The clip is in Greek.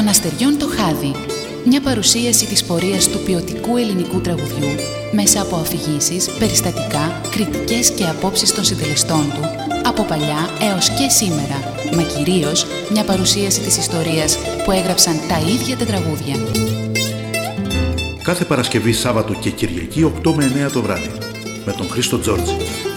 Των Αστεριών το Χάδι. Μια παρουσίαση της πορείας του ποιοτικού ελληνικού τραγουδιού μέσα από αφηγήσεις, περιστατικά, κριτικές και απόψεις των συντελεστών του, από παλιά έως και σήμερα, μα κυρίως μια παρουσίαση της ιστορίας που έγραψαν τα ίδια τα τραγούδια. Κάθε Παρασκευή, Σάββατο και Κυριακή 8 με 9 το βράδυ, με τον Χρήστο Τζόρτζη.